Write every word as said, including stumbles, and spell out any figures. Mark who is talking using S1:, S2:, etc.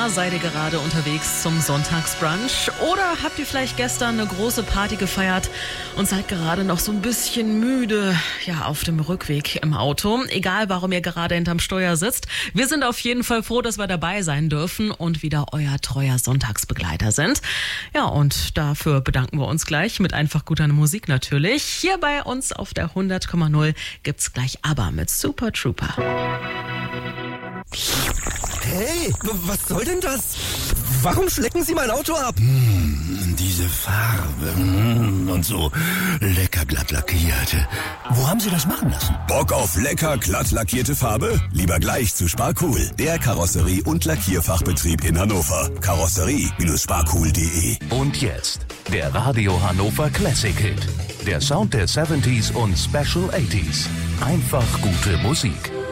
S1: Jahr? Seid ihr gerade unterwegs zum Sonntagsbrunch? Oder habt ihr vielleicht gestern eine große Party gefeiert und seid gerade noch so ein bisschen müde, ja, auf dem Rückweg im Auto? Egal, warum ihr gerade hinterm Steuer sitzt. Wir sind auf jeden Fall froh, dass wir dabei sein dürfen und wieder euer treuer Sonntagsbegleiter sind. Ja, und dafür bedanken wir uns gleich mit einfach guter Musik natürlich. Hier bei uns auf der hundert Komma null gibt's gleich ABBA mit Super Trooper.
S2: Hey, was soll denn das? Warum schlecken Sie mein Auto ab?
S3: Hm, diese Farbe hm, und so lecker glatt lackiert. Wo haben Sie das machen lassen?
S4: Bock auf lecker glatt lackierte Farbe? Lieber gleich zu Sparcool, der Karosserie- und Lackierfachbetrieb in Hannover. Karosserie Sparcool punkt de.
S5: Und jetzt der Radio Hannover Classic Hit. Der Sound der siebziger und Special achtziger. Einfach gute Musik.